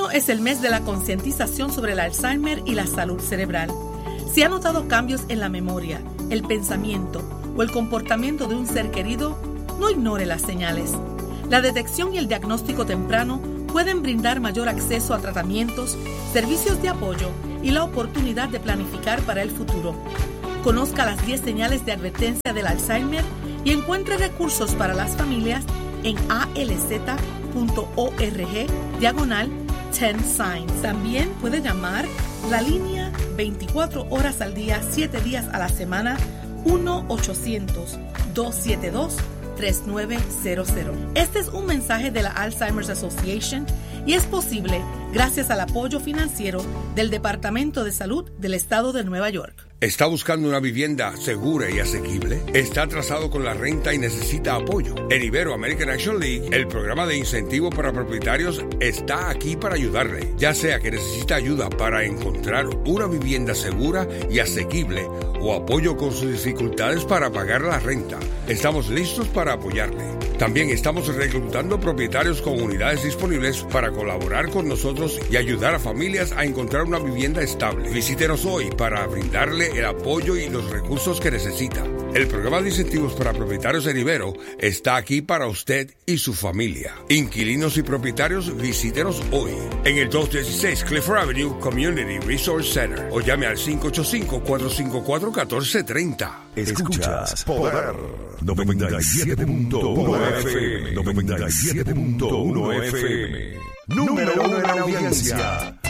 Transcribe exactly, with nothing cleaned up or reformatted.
Junio es el mes de la concientización sobre el Alzheimer y la salud cerebral. Si ha notado cambios en la memoria, el pensamiento o el comportamiento de un ser querido, no ignore las señales. La detección y el diagnóstico temprano pueden brindar mayor acceso a tratamientos, servicios de apoyo y la oportunidad de planificar para el futuro. Conozca las diez señales de advertencia del Alzheimer y encuentre recursos para las familias en alz.org diagonal diez signs. También puede llamar la línea veinticuatro horas al día, siete días a la semana, uno ochocientos, dos siete dos, tres nueve cero cero. Este es un mensaje de la Alzheimer's Association y es posible gracias al apoyo financiero del Departamento de Salud del Estado de Nueva York. ¿Está buscando una vivienda segura y asequible? ¿Está atrasado con la renta y necesita apoyo? En Ibero-American Action League, el programa de incentivo para propietarios está aquí para ayudarle. Ya sea que necesita ayuda para encontrar una vivienda segura y asequible o apoyo con sus dificultades para pagar la renta, estamos listos para apoyarle. También estamos reclutando propietarios con unidades disponibles para colaborar con nosotros y ayudar a familias a encontrar una vivienda estable. Visítenos hoy para brindarle el apoyo y los recursos que necesita. El programa de incentivos para propietarios en Ibero está aquí para usted y su familia. Inquilinos y propietarios, visítenos hoy en el doscientos dieciséis Clifford Avenue Community Resource Center o llame al cinco ocho cinco, cuatro cinco cuatro, uno cuatro tres cero. Escuchas Poder noventa y siete punto uno F M. noventa y siete punto uno F M. Número uno en la audiencia.